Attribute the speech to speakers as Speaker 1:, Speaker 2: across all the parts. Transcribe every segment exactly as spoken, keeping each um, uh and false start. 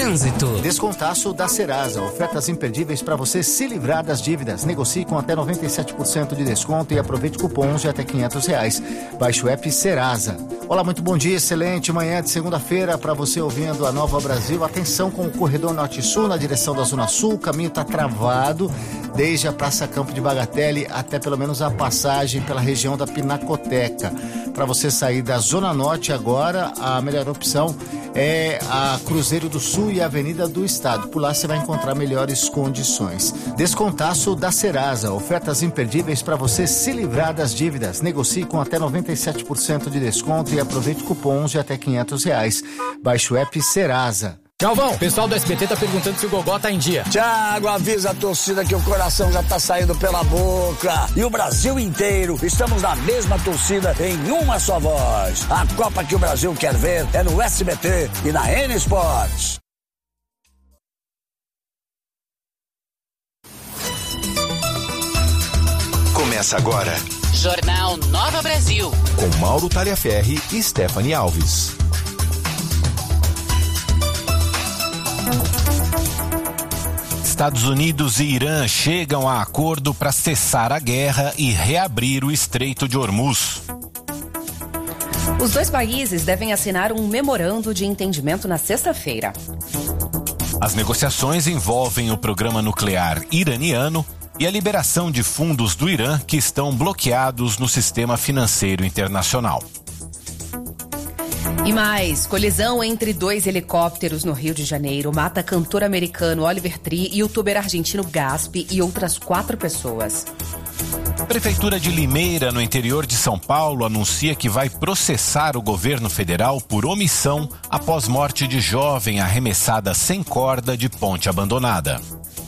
Speaker 1: Trânsito.
Speaker 2: Descontaço da Serasa. Ofertas imperdíveis para você se livrar das dívidas. Negocie com até noventa e sete por cento de desconto e aproveite cupons de até quinhentos reais. Baixe o app Serasa. Olá, muito bom dia, excelente manhã de segunda-feira para você ouvindo a Nova Brasil. Atenção com o corredor norte-sul na direção da Zona Sul. O caminho está travado desde a Praça Campo de Bagatelle até pelo menos a passagem pela região da Pinacoteca. Para você sair da Zona Norte agora, a melhor opção é a Cruzeiro do Sul e a Avenida do Estado. Por lá você vai encontrar melhores condições. Descontaço da Serasa. Ofertas imperdíveis para você se livrar das dívidas. Negocie com até noventa e sete por cento de desconto e aproveite cupons de até quinhentos reais. Baixe o app Serasa.
Speaker 1: Galvão, o pessoal do S B T tá perguntando se o Gogó tá em dia.
Speaker 3: Thiago, avisa a torcida que o coração já tá saindo pela boca. E o Brasil inteiro, estamos na mesma torcida em uma só voz. A Copa que o Brasil quer ver é no S B T e na N Sports.
Speaker 4: Começa agora.
Speaker 5: Jornal Nova Brasil.
Speaker 4: Com Mauro Taliaferri e Stephanie Alves. Estados Unidos e Irã chegam a acordo para cessar a guerra e reabrir o Estreito de Hormuz.
Speaker 6: Os dois países devem assinar um memorando de entendimento na sexta-feira.
Speaker 4: As negociações envolvem o programa nuclear iraniano e a liberação de fundos do Irã que estão bloqueados no sistema financeiro internacional.
Speaker 6: E mais, colisão entre dois helicópteros no Rio de Janeiro mata cantor americano Oliver Tree, youtuber argentino Gaspi e outras quatro pessoas.
Speaker 4: Prefeitura de Limeira, no interior de São Paulo, anuncia que vai processar o governo federal por omissão após morte de jovem arremessada sem corda de ponte abandonada.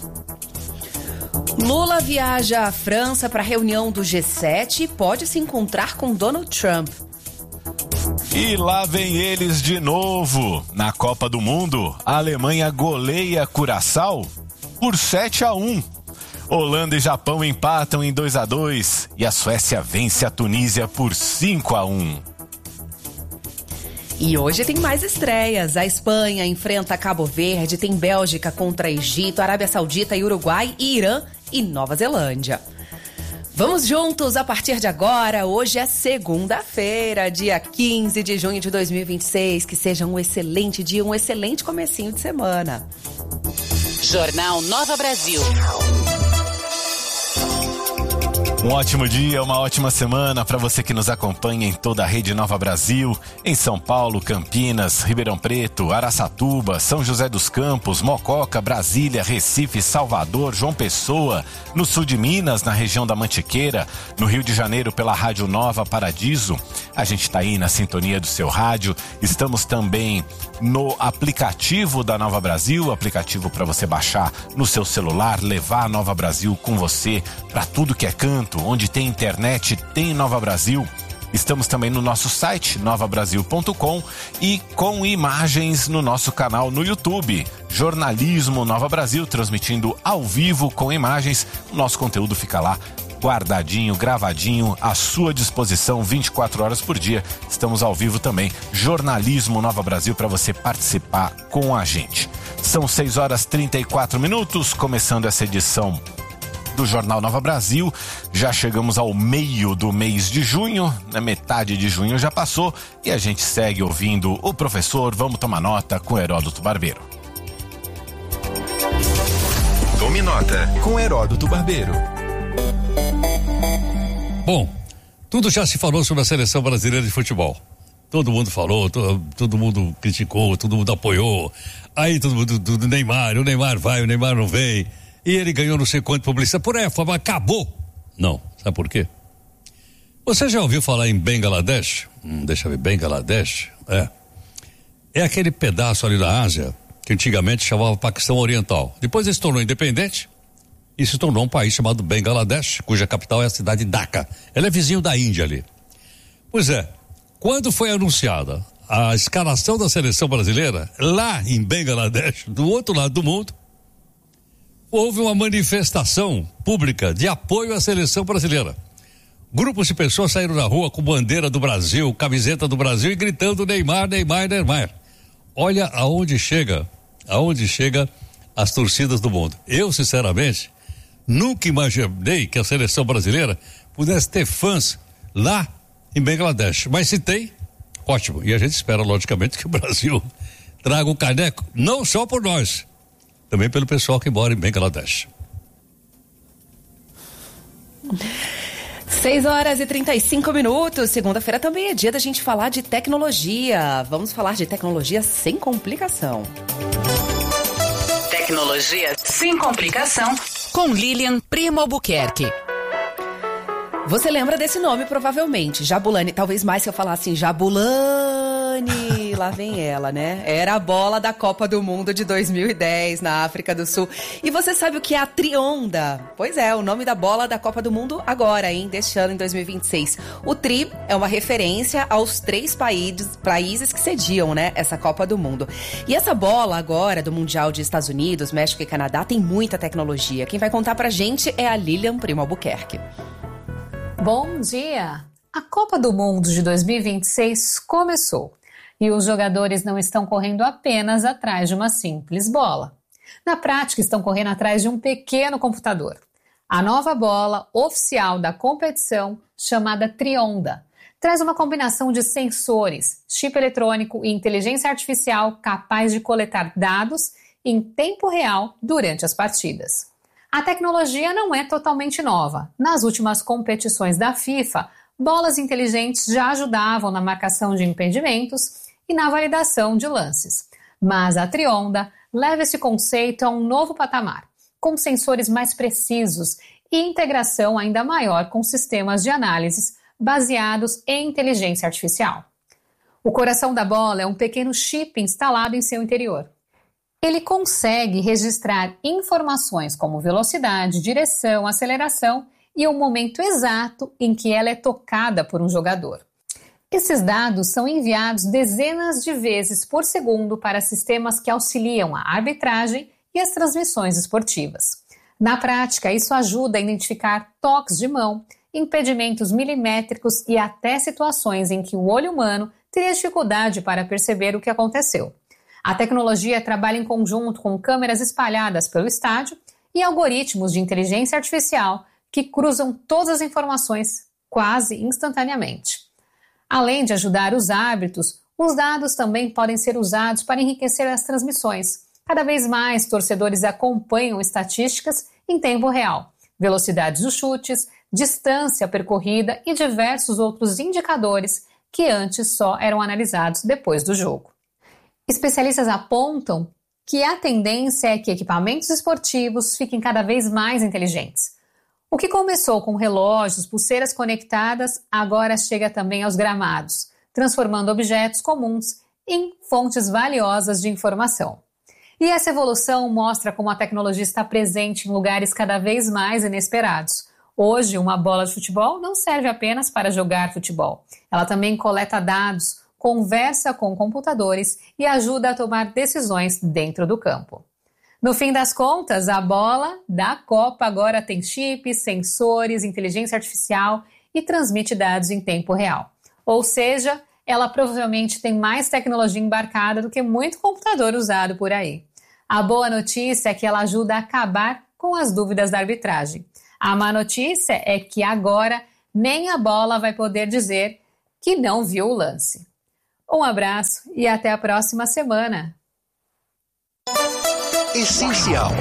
Speaker 6: Lula viaja à França para a reunião do G sete e pode se encontrar com Donald Trump.
Speaker 4: E lá vem eles de novo. Na Copa do Mundo, a Alemanha goleia Curaçao por sete a um. Holanda e Japão empatam em dois a dois e a Suécia vence a Tunísia por cinco a um.
Speaker 6: E hoje tem mais estreias. A Espanha enfrenta Cabo Verde, tem Bélgica contra Egito, Arábia Saudita e Uruguai, e Irã e Nova Zelândia. Vamos juntos a partir de agora. Hoje é segunda-feira, dia quinze de junho de dois mil e vinte e seis. Que seja um excelente dia, um excelente comecinho de semana.
Speaker 5: Jornal Nova Brasil.
Speaker 4: Um ótimo dia, uma ótima semana para você que nos acompanha em toda a rede Nova Brasil, em São Paulo, Campinas, Ribeirão Preto, Araçatuba, São José dos Campos, Mococa, Brasília, Recife, Salvador, João Pessoa, no sul de Minas, na região da Mantiqueira, no Rio de Janeiro pela Rádio Nova Paradiso. A gente está aí na sintonia do seu rádio. Estamos também no aplicativo da Nova Brasil, aplicativo para você baixar no seu celular, levar a Nova Brasil com você para tudo que é canto. Onde tem internet, tem Nova Brasil. Estamos também no nosso site, nova brasil ponto com, e com imagens no nosso canal no YouTube, Jornalismo Nova Brasil, transmitindo ao vivo com imagens. O nosso conteúdo fica lá guardadinho, gravadinho, à sua disposição vinte e quatro horas por dia. Estamos ao vivo também, Jornalismo Nova Brasil, para você participar com a gente. São seis horas e trinta e quatro minutos, começando essa edição do Jornal Nova Brasil. Já chegamos ao meio do mês de junho, na metade de junho já passou, e a gente segue ouvindo o professor Vamos Tomar Nota com Heródoto Barbeiro. Tome nota com Heródoto Barbeiro.
Speaker 7: Bom, tudo já se falou sobre a seleção brasileira de futebol. Todo mundo falou, todo, todo mundo criticou, todo mundo apoiou. Aí todo mundo, do Neymar, o Neymar vai, o Neymar não vem. E ele ganhou não sei quanto publicidade. Por aí, mas acabou. Não, sabe por quê? Você já ouviu falar em Bangladesh? Hum, deixa eu ver, Bangladesh? É. É aquele pedaço ali da Ásia que antigamente chamava Paquistão Oriental. Depois ele se tornou independente e se tornou um país chamado Bangladesh, cuja capital é a cidade de Dhaka. Ela é vizinho da Índia ali. Pois é, quando foi anunciada a escalação da seleção brasileira, lá em Bangladesh, do outro lado do mundo, houve uma manifestação pública de apoio à seleção brasileira. Grupos de pessoas saíram na rua com bandeira do Brasil, camiseta do Brasil e gritando Neymar, Neymar, Neymar. Olha aonde chega aonde chega as torcidas do mundo. Eu, sinceramente, nunca imaginei que a seleção brasileira pudesse ter fãs lá em Bangladesh. Mas se tem, ótimo. E a gente espera, logicamente, que o Brasil traga um caneco, não só por nós, também pelo pessoal que mora em Bangladesh.
Speaker 6: seis horas e trinta e cinco minutos. Segunda-feira também é dia da gente falar de tecnologia. Vamos falar de tecnologia sem complicação.
Speaker 5: Tecnologia sem complicação com Lilian Primo Albuquerque.
Speaker 6: Você lembra desse nome, provavelmente. Jabulani. Talvez mais se eu falar assim, Jabulani. Lá vem ela, né? Era a bola da Copa do Mundo de dois mil e dez na África do Sul. E você sabe o que é a Trionda? Pois é, o nome da bola da Copa do Mundo agora, hein? Deste ano, em dois mil e vinte e seis. O Tri é uma referência aos três países, países que sediam, né? Essa Copa do Mundo. E essa bola agora, do Mundial de Estados Unidos, México e Canadá, tem muita tecnologia. Quem vai contar pra gente é a Lilian Primo Albuquerque.
Speaker 8: Bom dia! A Copa do Mundo de dois mil e vinte e seis começou e os jogadores não estão correndo apenas atrás de uma simples bola. Na prática, estão correndo atrás de um pequeno computador. A nova bola oficial da competição, chamada Trionda, traz uma combinação de sensores, chip eletrônico e inteligência artificial capaz de coletar dados em tempo real durante as partidas. A tecnologia não é totalmente nova. Nas últimas competições da FIFA, bolas inteligentes já ajudavam na marcação de impedimentos e na validação de lances. Mas a Trionda leva esse conceito a um novo patamar, com sensores mais precisos e integração ainda maior com sistemas de análises baseados em inteligência artificial. O coração da bola é um pequeno chip instalado em seu interior. Ele consegue registrar informações como velocidade, direção, aceleração e o momento exato em que ela é tocada por um jogador. Esses dados são enviados dezenas de vezes por segundo para sistemas que auxiliam a arbitragem e as transmissões esportivas. Na prática, isso ajuda a identificar toques de mão, impedimentos milimétricos e até situações em que o olho humano teria dificuldade para perceber o que aconteceu. A tecnologia trabalha em conjunto com câmeras espalhadas pelo estádio e algoritmos de inteligência artificial que cruzam todas as informações quase instantaneamente. Além de ajudar os árbitros, os dados também podem ser usados para enriquecer as transmissões. Cada vez mais torcedores acompanham estatísticas em tempo real, velocidades dos chutes, distância percorrida e diversos outros indicadores que antes só eram analisados depois do jogo. Especialistas apontam que a tendência é que equipamentos esportivos fiquem cada vez mais inteligentes. O que começou com relógios, pulseiras conectadas, agora chega também aos gramados, transformando objetos comuns em fontes valiosas de informação. E essa evolução mostra como a tecnologia está presente em lugares cada vez mais inesperados. Hoje, uma bola de futebol não serve apenas para jogar futebol. Ela também coleta dados, conversa com computadores e ajuda a tomar decisões dentro do campo. No fim das contas, a bola da Copa agora tem chips, sensores, inteligência artificial e transmite dados em tempo real. Ou seja, ela provavelmente tem mais tecnologia embarcada do que muito computador usado por aí. A boa notícia é que ela ajuda a acabar com as dúvidas da arbitragem. A má notícia é que agora nem a bola vai poder dizer que não viu o lance. Um abraço e até a próxima semana.
Speaker 9: Essencial.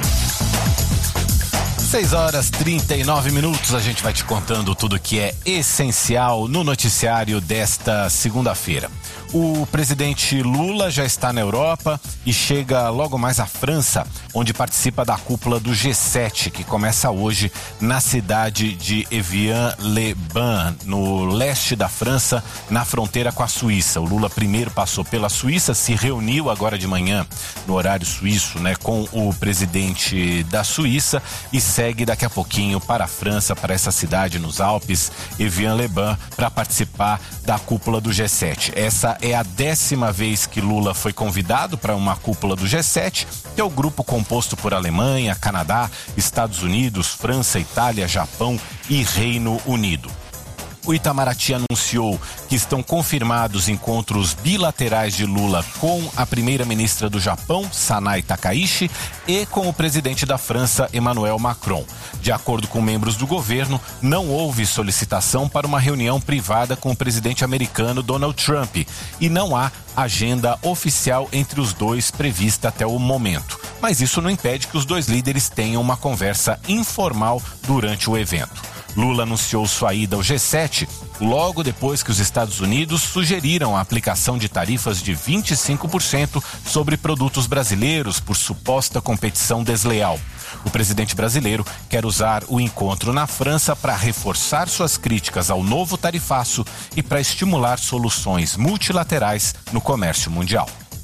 Speaker 4: seis horas e trinta e nove minutos, a gente vai te contando tudo que é essencial no noticiário desta segunda-feira. O presidente Lula já está na Europa e chega logo mais à França, onde participa da cúpula do G sete, que começa hoje na cidade de Evian-les-Bains, no leste da França, na fronteira com a Suíça. O Lula primeiro passou pela Suíça, se reuniu agora de manhã, no horário suíço, né, com o presidente da Suíça e segue daqui a pouquinho para a França, para essa cidade nos Alpes, Evian-les-Bains, para participar da cúpula do G sete. Essa é a décima vez que Lula foi convidado para uma cúpula do G sete, que é o grupo composto por Alemanha, Canadá, Estados Unidos, França, Itália, Japão e Reino Unido. O Itamaraty anunciou que estão confirmados encontros bilaterais de Lula com a primeira-ministra do Japão, Sanai Takaichi, e com o presidente da França, Emmanuel Macron. De acordo com membros do governo, não houve solicitação para uma reunião privada com o presidente americano Donald Trump e não há agenda oficial entre os dois prevista até o momento. Mas isso não impede que os dois líderes tenham uma conversa informal durante o evento. Lula anunciou sua ida ao G sete logo depois que os Estados Unidos sugeriram a aplicação de tarifas de vinte e cinco por cento sobre produtos brasileiros por suposta competição desleal. O presidente brasileiro quer usar o encontro na França para reforçar suas críticas ao novo tarifaço e para estimular soluções multilaterais no comércio mundial.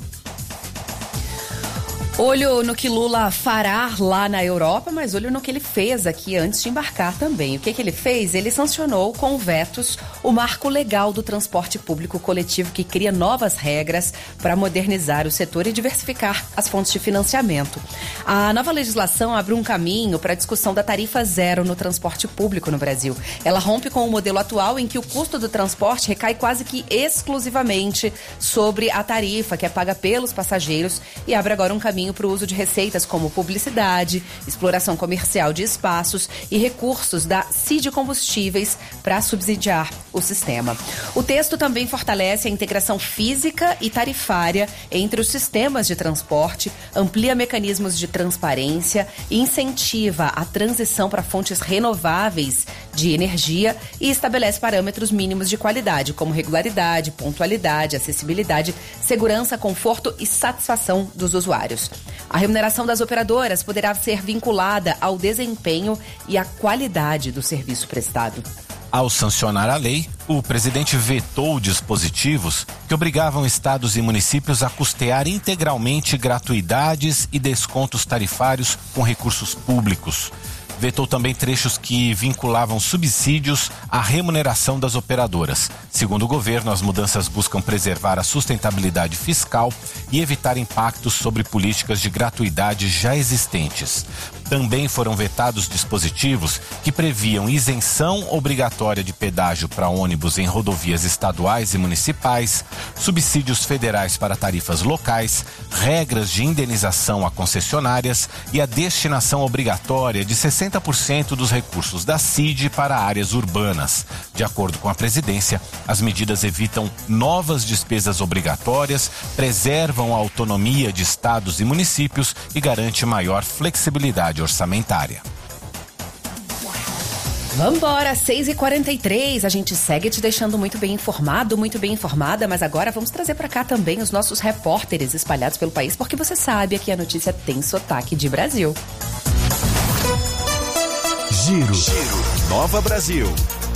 Speaker 6: Olho no que Lula fará lá na Europa, mas olho no que ele fez aqui antes de embarcar também. O que, que ele fez? Ele sancionou com vetos o marco legal do transporte público coletivo que cria novas regras para modernizar o setor e diversificar as fontes de financiamento. A nova legislação abre um caminho para a discussão da tarifa zero no transporte público no Brasil. Ela rompe com o modelo atual em que o custo do transporte recai quase que exclusivamente sobre a tarifa que é paga pelos passageiros e abre agora um caminho para o uso de receitas como publicidade, exploração comercial de espaços e recursos da C I D Combustíveis para subsidiar o sistema. O texto também fortalece a integração física e tarifária entre os sistemas de transporte, amplia mecanismos de transparência e incentiva a transição para fontes renováveis de energia e estabelece parâmetros mínimos de qualidade, como regularidade, pontualidade, acessibilidade, segurança, conforto e satisfação dos usuários. A remuneração das operadoras poderá ser vinculada ao desempenho e à qualidade do serviço prestado.
Speaker 4: Ao sancionar a lei, o presidente vetou dispositivos que obrigavam estados e municípios a custear integralmente gratuidades e descontos tarifários com recursos públicos. Vetou também trechos que vinculavam subsídios à remuneração das operadoras. Segundo o governo, as mudanças buscam preservar a sustentabilidade fiscal e evitar impactos sobre políticas de gratuidade já existentes. Também foram vetados dispositivos que previam isenção obrigatória de pedágio para ônibus em rodovias estaduais e municipais, subsídios federais para tarifas locais, regras de indenização a concessionárias e a destinação obrigatória de sessenta por cento dos recursos da C I D para áreas urbanas. De acordo com a presidência, as medidas evitam novas despesas obrigatórias, preservam a autonomia de estados e municípios e garante maior flexibilidade orçamentária.
Speaker 6: Vambora, seis e quarenta e três, a gente segue te deixando muito bem informado, muito bem informada, mas agora vamos trazer para cá também os nossos repórteres espalhados pelo país, porque você sabe que a notícia tem sotaque de Brasil.
Speaker 9: Giro, Giro, Nova Brasil.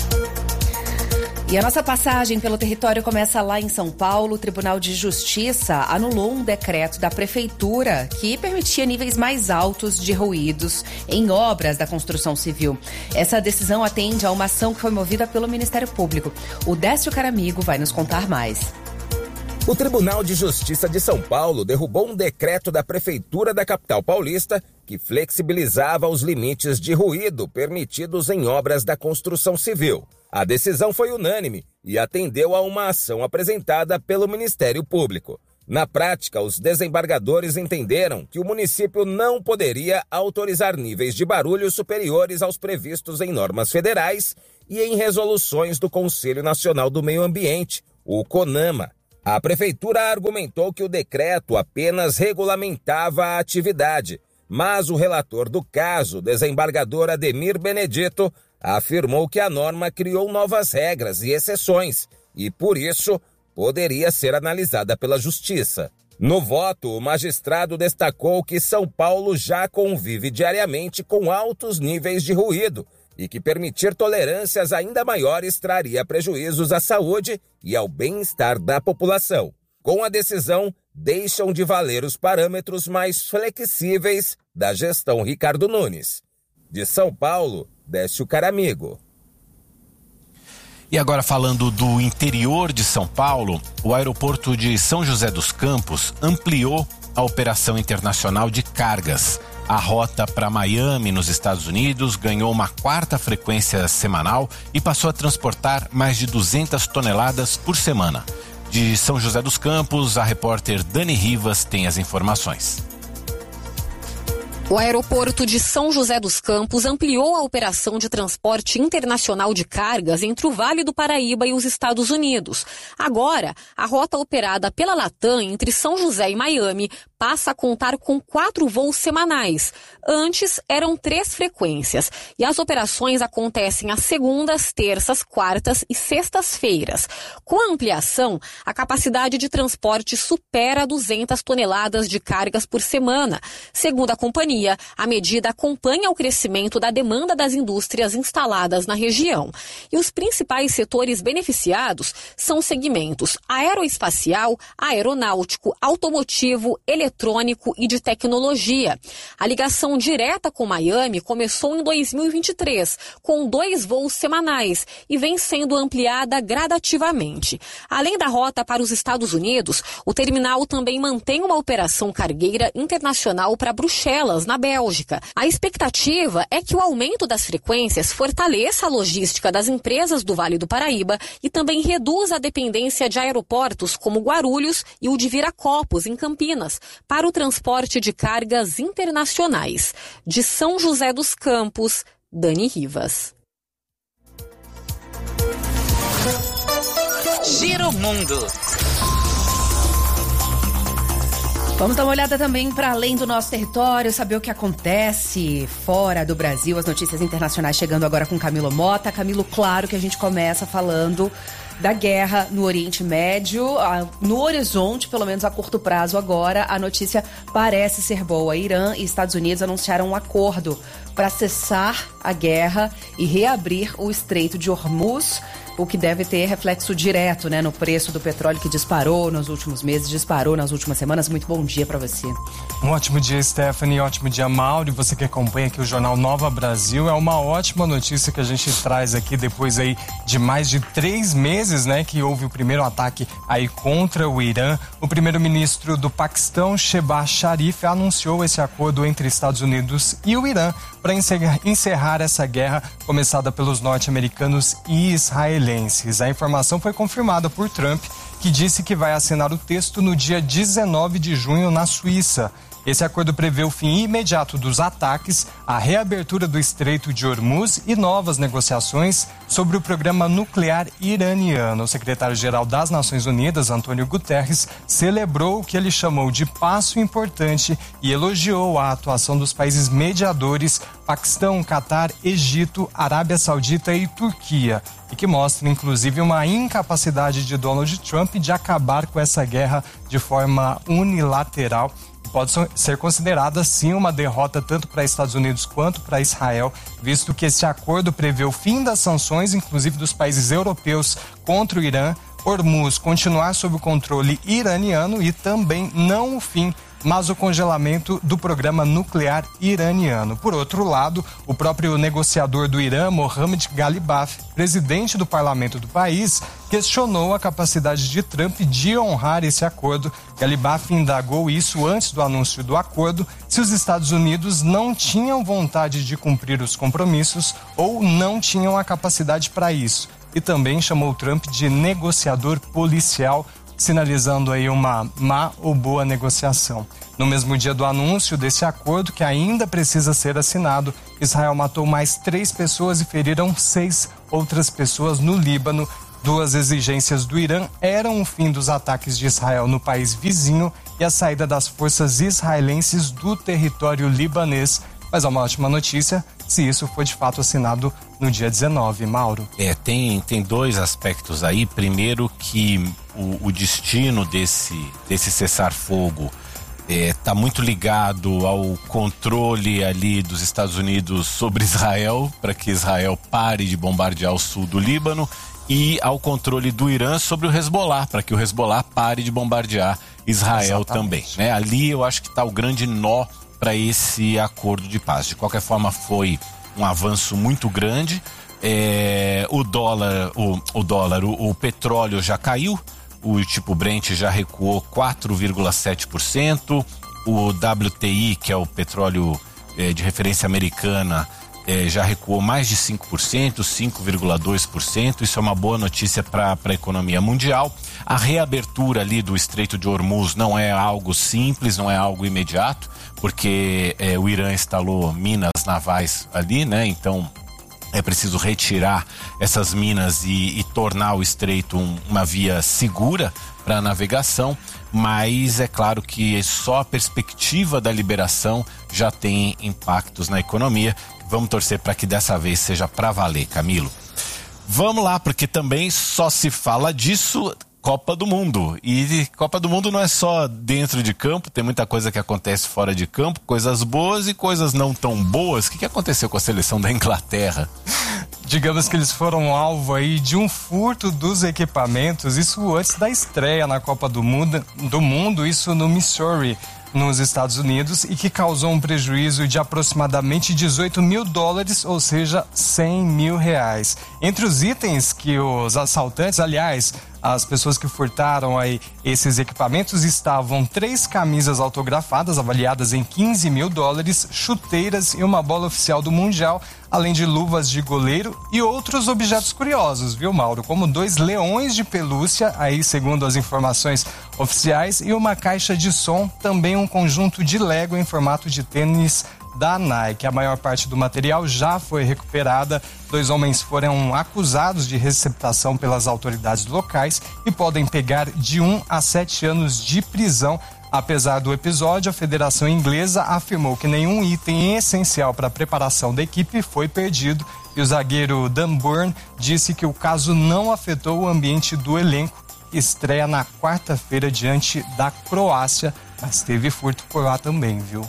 Speaker 6: E a nossa passagem pelo território começa lá em São Paulo. O Tribunal de Justiça anulou um decreto da Prefeitura que permitia níveis mais altos de ruídos em obras da construção civil. Essa decisão atende a uma ação que foi movida pelo Ministério Público. O Décio Caramigo vai nos contar mais.
Speaker 10: O Tribunal de Justiça de São Paulo derrubou um decreto da Prefeitura da capital paulista que flexibilizava os limites de ruído permitidos em obras da construção civil. A decisão foi unânime e atendeu a uma ação apresentada pelo Ministério Público. Na prática, os desembargadores entenderam que o município não poderia autorizar níveis de barulho superiores aos previstos em normas federais e em resoluções do Conselho Nacional do Meio Ambiente, o CONAMA. A Prefeitura argumentou que o decreto apenas regulamentava a atividade, mas o relator do caso, desembargador Ademir Benedito, afirmou que a norma criou novas regras e exceções e, por isso, poderia ser analisada pela Justiça. No voto, o magistrado destacou que São Paulo já convive diariamente com altos níveis de ruído e que permitir tolerâncias ainda maiores traria prejuízos à saúde e ao bem-estar da população. Com a decisão, deixam de valer os parâmetros mais flexíveis da gestão Ricardo Nunes. De São Paulo, Décio Caramigo.
Speaker 4: E agora falando do interior de São Paulo, o aeroporto de São José dos Campos ampliou a operação internacional de cargas. A rota para Miami, nos Estados Unidos, ganhou uma quarta frequência semanal e passou a transportar mais de duzentas toneladas por semana. De São José dos Campos, a repórter Dani Rivas tem as informações.
Speaker 11: O aeroporto de São José dos Campos ampliou a operação de transporte internacional de cargas entre o Vale do Paraíba e os Estados Unidos. Agora, a rota operada pela Latam entre São José e Miami passa a contar com quatro voos semanais. Antes, eram três frequências. E as operações acontecem às segundas, terças, quartas e sextas-feiras. Com a ampliação, a capacidade de transporte supera duzentas toneladas de cargas por semana. Segundo a companhia, a medida acompanha o crescimento da demanda das indústrias instaladas na região. E os principais setores beneficiados são segmentos aeroespacial, aeronáutico, automotivo, eletrônico e de tecnologia. A ligação direta com Miami começou em dois mil e vinte e três, com dois voos semanais e vem sendo ampliada gradativamente. Além da rota para os Estados Unidos, o terminal também mantém uma operação cargueira internacional para Bruxelas, na Bélgica. A expectativa é que o aumento das frequências fortaleça a logística das empresas do Vale do Paraíba e também reduza a dependência de aeroportos como Guarulhos e o de Viracopos, em Campinas, para o transporte de cargas internacionais. De São José dos Campos, Dani Rivas.
Speaker 5: Giro Mundo.
Speaker 6: Vamos dar uma olhada também para além do nosso território, saber o que acontece fora do Brasil, as notícias internacionais chegando agora com Camilo Mota. Camilo, claro que a gente começa falando da guerra no Oriente Médio. No horizonte, pelo menos a curto prazo agora, a notícia parece ser boa. Irã e Estados Unidos anunciaram um acordo para cessar a guerra e reabrir o Estreito de Hormuz, o que deve ter reflexo direto, né, no preço do petróleo que disparou nos últimos meses, disparou nas últimas semanas. Muito bom dia para você.
Speaker 12: Um ótimo dia, Stephanie, ótimo dia, Mauro. E você que acompanha aqui o Jornal Nova Brasil, é uma ótima notícia que a gente traz aqui depois aí de mais de três meses, né, que houve o primeiro ataque aí contra o Irã. O primeiro-ministro do Paquistão, Shehbaz Sharif, anunciou esse acordo entre Estados Unidos e o Irã para encerrar essa guerra começada pelos norte-americanos e israelenses. A informação foi confirmada por Trump, que disse que vai assinar o texto no dia dezenove de junho na Suíça. Esse acordo prevê o fim imediato dos ataques, a reabertura do Estreito de Hormuz e novas negociações sobre o programa nuclear iraniano. O secretário-geral das Nações Unidas, Antônio Guterres, celebrou o que ele chamou de passo importante e elogiou a atuação dos países mediadores Paquistão, Catar, Egito, Arábia Saudita e Turquia, e que mostra, inclusive, uma incapacidade de Donald Trump de acabar com essa guerra de forma unilateral. Pode ser considerada, sim, uma derrota tanto para Estados Unidos quanto para Israel, visto que esse acordo prevê o fim das sanções, inclusive dos países europeus, contra o Irã, Hormuz continuar sob o controle iraniano e também não o fim, mas o congelamento do programa nuclear iraniano. Por outro lado, o próprio negociador do Irã, Mohammad Ghalibaf, presidente do parlamento do país, questionou a capacidade de Trump de honrar esse acordo. Ghalibaf indagou isso antes do anúncio do acordo, se os Estados Unidos não tinham vontade de cumprir os compromissos ou não tinham a capacidade para isso. E também chamou Trump de negociador policial, sinalizando aí uma má ou boa negociação. No mesmo dia do anúncio desse acordo, que ainda precisa ser assinado, Israel matou mais três pessoas e feriram seis outras pessoas no Líbano. Duas exigências do Irã eram o fim dos ataques de Israel no país vizinho e a saída das forças israelenses do território libanês. Mas é uma ótima notícia se isso for de fato assinado no dia dezenove, Mauro.
Speaker 4: É, tem, tem dois aspectos aí. Primeiro que o, o destino desse, desse cessar-fogo está é, muito ligado ao controle ali dos Estados Unidos sobre Israel, para que Israel pare de bombardear o sul do Líbano, e ao controle do Irã sobre o Hezbollah, para que o Hezbollah pare de bombardear Israel. Exatamente. Também, né? Ali eu acho que está o grande nó para esse acordo de paz. De qualquer forma, foi um avanço muito grande. É, o dólar, o, o dólar, o, o petróleo já caiu, o tipo Brent já recuou quatro vírgula sete por cento, o W T I, que é o petróleo eh, de referência americana eh, já recuou mais de cinco por cento, cinco vírgula dois por cento. Isso é uma boa notícia para a economia mundial. A reabertura ali do Estreito de Hormuz não é algo simples, não é algo imediato, porque eh, o Irã instalou minas navais ali, né? Então é preciso retirar essas minas e, e tornar o estreito um, uma via segura para a navegação, mas é claro que só a perspectiva da liberação já tem impactos na economia. Vamos torcer para que dessa vez seja para valer, Camilo. Vamos lá, porque também só se fala disso, Copa do Mundo. E Copa do Mundo não é só dentro de campo, tem muita coisa que acontece fora de campo, coisas boas e coisas não tão boas. O que, que aconteceu com a seleção da Inglaterra?
Speaker 12: Digamos que eles foram alvo aí de um furto dos equipamentos, isso antes da estreia na Copa do Mundo, do mundo isso no Missouri, nos Estados Unidos, e que causou um prejuízo de aproximadamente dezoito mil dólares, ou seja, cem mil reais. Entre os itens que os assaltantes, aliás, as pessoas que furtaram aí esses equipamentos, estavam três camisas autografadas avaliadas em quinze mil dólares, chuteiras e uma bola oficial do Mundial, além de luvas de goleiro e outros objetos curiosos, viu, Mauro? Como dois leões de pelúcia, aí segundo as informações oficiais, e uma caixa de som, também um conjunto de Lego em formato de tênis da Nike. A maior parte do material já foi recuperada. Dois homens foram acusados de receptação pelas autoridades locais e podem pegar de um a sete anos de prisão. Apesar do episódio, a Federação Inglesa afirmou que nenhum item essencial para a preparação da equipe foi perdido, e o zagueiro Dan Burn disse que o caso não afetou o ambiente do elenco. Estreia na quarta-feira diante da Croácia, mas teve furto por lá também, viu?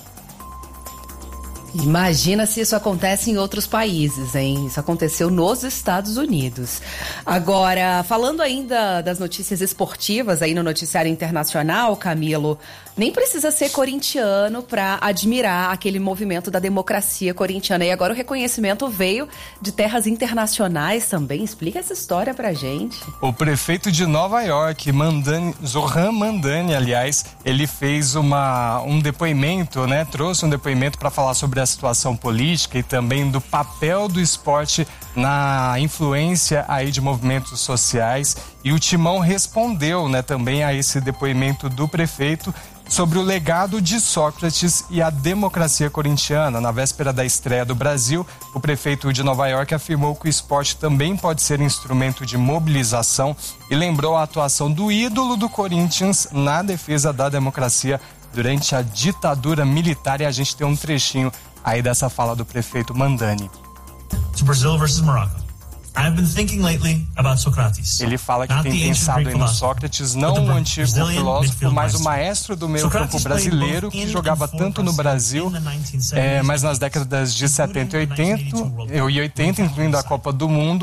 Speaker 6: Imagina se isso acontece em outros países, hein? Isso aconteceu nos Estados Unidos. Agora, falando ainda das notícias esportivas aí no noticiário internacional, Camilo, nem precisa ser corintiano para admirar aquele movimento da democracia corintiana. E agora o reconhecimento veio de terras internacionais também. Explica essa história pra gente.
Speaker 12: O prefeito de Nova York, Mandani, Zohran Mandani, aliás, ele fez uma, um depoimento, né? Trouxe um depoimento para falar sobre a situação política e também do papel do esporte na influência aí de movimentos sociais. E o Timão respondeu, né, também a esse depoimento do prefeito sobre o legado de Sócrates e a democracia corintiana. Na véspera da estreia do Brasil, o prefeito de Nova York afirmou que o esporte também pode ser instrumento de mobilização e lembrou a atuação do ídolo do Corinthians na defesa da democracia durante a ditadura militar. E a gente tem um trechinho aí dessa fala do prefeito Mandani.
Speaker 13: To Brazil versus Morocco. I've been thinking lately about Socrates.
Speaker 12: Ele fala que tem pensado em Sócrates, não um antigo filósofo, mas o maestro do meio campo brasileiro que jogava tanto no Brasil, é, mas nas décadas de setenta e oitenta, incluindo a Copa do Mundo.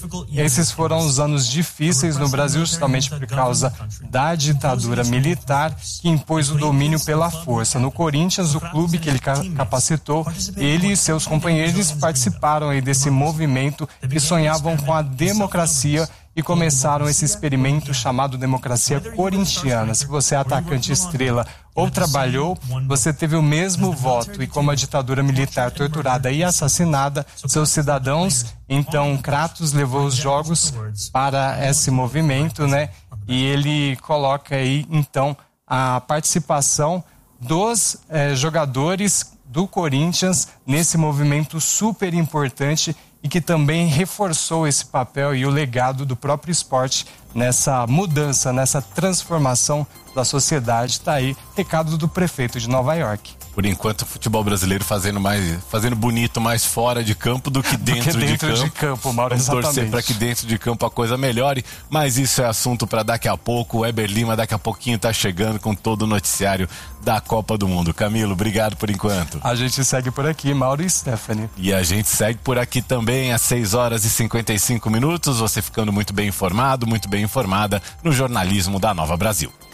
Speaker 12: Esses foram os anos difíceis no Brasil, justamente por causa da ditadura militar que impôs o domínio pela força. No Corinthians, o clube que ele capacitou, ele e seus companheiros participaram aí desse movimento e sonhavam com a democracia e começaram esse experimento chamado democracia corintiana. Se você é atacante estrela ou trabalhou, você teve o mesmo voto, e como a ditadura militar torturada e assassinada seus cidadãos, então Kratos levou os jogos para esse movimento, né? E ele coloca aí então a participação dos eh, jogadores do Corinthians nesse movimento super importante e que também reforçou esse papel e o legado do próprio esporte nessa mudança, nessa transformação da sociedade. Está aí, recado do prefeito de Nova York.
Speaker 4: Por enquanto, o futebol brasileiro fazendo mais, fazendo bonito mais fora de campo do que dentro,
Speaker 12: do que dentro
Speaker 4: de campo.
Speaker 12: De campo, Mauro,
Speaker 4: Vamos
Speaker 12: exatamente.
Speaker 4: torcer para que dentro de campo a coisa melhore, mas isso é assunto para daqui a pouco. O Weber Lima daqui a pouquinho está chegando com todo o noticiário da Copa do Mundo. Camilo, obrigado por enquanto.
Speaker 12: A gente segue por aqui, Mauro e Stephanie.
Speaker 4: E a gente segue por aqui também às seis horas e cinquenta e cinco minutos, você ficando muito bem informado, muito bem informada no jornalismo da Nova Brasil.